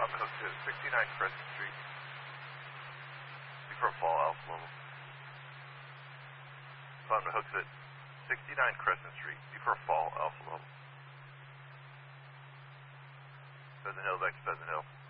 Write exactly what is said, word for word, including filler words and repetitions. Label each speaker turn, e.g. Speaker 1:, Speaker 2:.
Speaker 1: on the hook to sixty-nine Crescent Street. Before fall alpha level. On the hook to sixty-nine Crescent Street. Before fall alpha level. Pheasant Hill, back to Pheasant Hill.